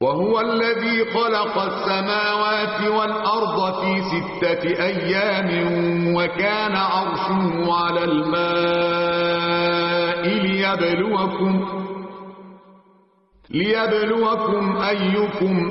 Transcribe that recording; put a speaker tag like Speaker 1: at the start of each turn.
Speaker 1: وهو الذي خلق السماوات والأرض في 6 أيام وكان عرشه على الماء ليبلوكم أيكم